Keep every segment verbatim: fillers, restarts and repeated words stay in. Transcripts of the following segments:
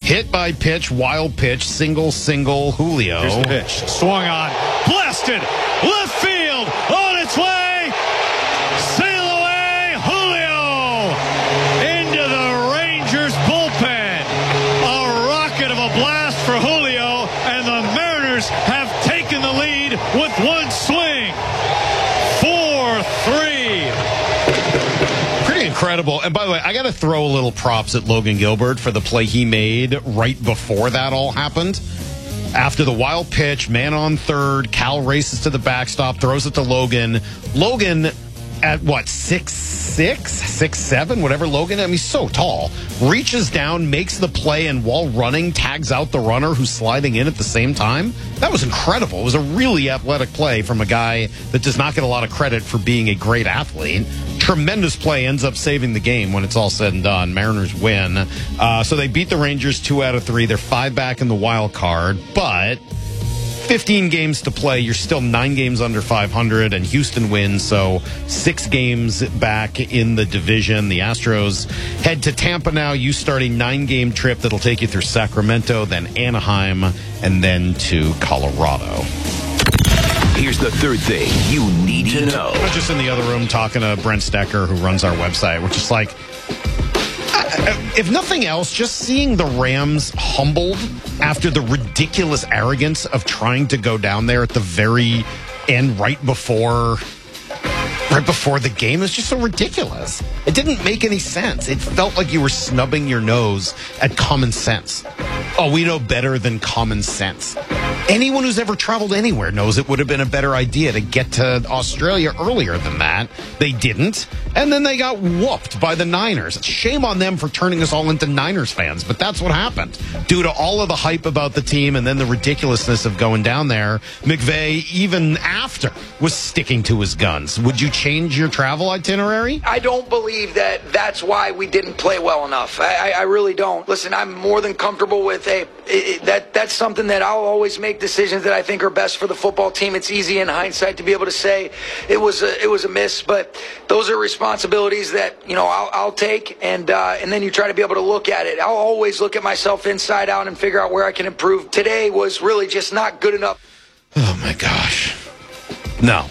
Hit by pitch, wild pitch, single, single, Julio. Here's the pitch. Swung on. Blasted. Left field. On its way. Sail away. Julio. Into the Rangers bullpen. A rocket of a blast for Julio. And the Mariners have taken the lead with one swing. four three. Pretty incredible. And by the way, I got to throw a little props at Logan Gilbert for the play he made right before that all happened. After the wild pitch, man on third, Cal races to the backstop, throws it to Logan. Logan at what, six six, six seven, whatever Logan, I mean, he's so tall, reaches down, makes the play, and while running, tags out the runner who's sliding in at the same time. That was incredible. It was a really athletic play from a guy that does not get a lot of credit for being a great athlete. Tremendous play, ends up saving the game when it's all said and done. Mariners win. Uh, so they beat the Rangers two out of three. They're five back in the wild card, but fifteen games to play. You're still nine games under five hundred, and Houston wins, so six games back in the division. The Astros head to Tampa now. You start a nine-game trip that'll take you through Sacramento, then Anaheim, and then to Colorado. Here's the third thing you need to know. I was just in the other room talking to Brent Stecker, who runs our website, which is like, if nothing else, just seeing the Rams humbled after the ridiculous arrogance of trying to go down there at the very end, right before right before the game, is just so ridiculous. It didn't make any sense. It felt like you were snubbing your nose at common sense. Oh, we know better than common sense. Anyone who's ever traveled anywhere knows it would have been a better idea to get to Australia earlier than that. They didn't, and then they got whooped by the Niners. Shame on them for turning us all into Niners fans, but that's what happened. Due to all of the hype about the team and then the ridiculousness of going down there, McVay, even after, was sticking to his guns. Would you change your travel itinerary? I don't believe that that's why we didn't play well enough. I, I, I really don't. Listen, I'm more than comfortable with a, it, that. That's something that I'll always make decisions that I think are best for the football team. It's easy in hindsight to be able to say it was a, it was a miss, but those are responsibilities that, you know, I'll, I'll take, and uh, and then you try to be able to look at it. I'll always look at myself inside out and figure out where I can improve. Today was really just not good enough. Oh my gosh. No.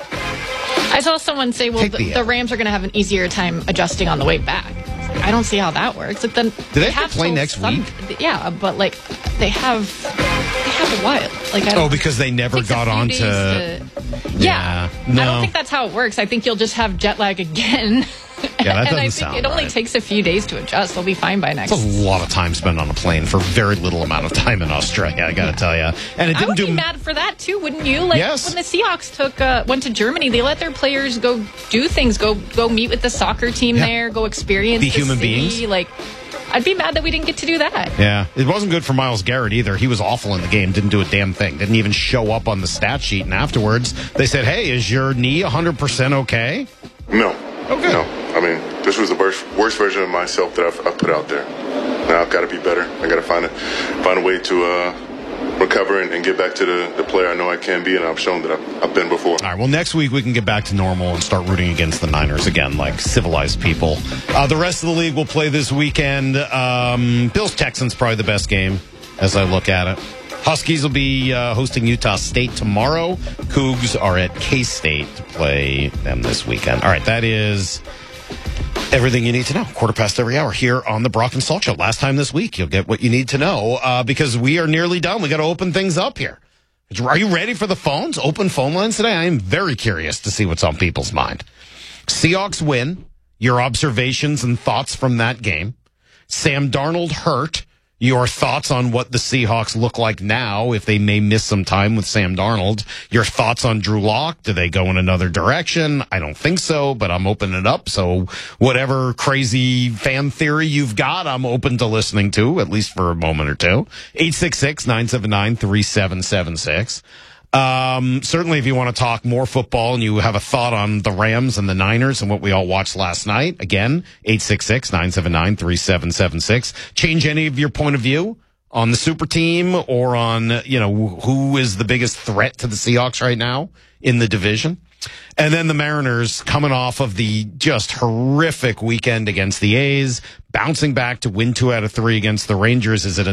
I saw someone say, well, the, the Rams are going to have an easier time adjusting on the way back. I don't see how that works. Like, then Do they, they have to play next some, week? Yeah, but like they have they have a while. Like, I oh, because they never got on to... to Yeah, yeah, no. I don't think that's how it works. I think you'll just have jet lag again. Yeah, that and I doesn't think sound it only right. takes a few days to adjust. They'll be fine by next. It's a lot of time spent on a plane for very little amount of time in Australia, I got to Yeah. tell you. And it I didn't would do be mad for that too, wouldn't you? Like Yes. when the Seahawks took uh, went to Germany, they let their players go do things, go go meet with the soccer team Yeah. there, go experience Be the human city. beings. Like, I'd be mad that we didn't get to do that. Yeah, it wasn't good for Myles Garrett either. He was awful in the game, didn't do a damn thing, didn't even show up on the stat sheet. And afterwards, they said, hey, is your knee one hundred percent okay? No. Okay. No. I mean, this was the worst, worst version of myself that I've, I've put out there. Now I've got to be better. I got to find a, find a way to uh, recover and, and get back to the, the player I know I can be, and I've shown that I've, I've been before. All right, well, next week we can get back to normal and start rooting against the Niners again, like civilized people. Uh, the rest of the league will play this weekend. Um, Bills-Texans probably the best game as I look at it. Huskies will be uh, hosting Utah State tomorrow. Cougs are at K-State to play them this weekend. All right, that is everything you need to know. Quarter past every hour here on the Brock and Salt Show. Last time this week, you'll get what you need to know uh, because we are nearly done. We got to open things up here. Are you ready for the phones? Open phone lines today? I am very curious to see what's on people's mind. Seahawks win. Your observations and thoughts from that game. Sam Darnold hurt. Your thoughts on what the Seahawks look like now, if they may miss some time with Sam Darnold. Your thoughts on Drew Lock. Do they go in another direction? I don't think so, but I'm opening it up. So whatever crazy fan theory you've got, I'm open to listening to, at least for a moment or two. eight six six, nine seven nine, three seven seven six. Um, certainly if you want to talk more football and you have a thought on the Rams and the Niners and what we all watched last night, again, eight six six, nine seven nine, three seven seven six. Change any of your point of view on the super team or on, you know, who is the biggest threat to the Seahawks right now in the division. And then the Mariners coming off of the just horrific weekend against the A's, bouncing back to win two out of three against the Rangers. Is it a